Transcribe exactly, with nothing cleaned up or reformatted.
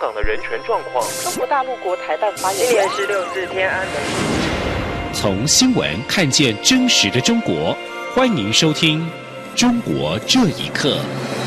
港的人权状况。 中国大陆国台办发言人， 今年是六四天安门。 从新闻看见真实的中国，欢迎收听《中国这一刻》。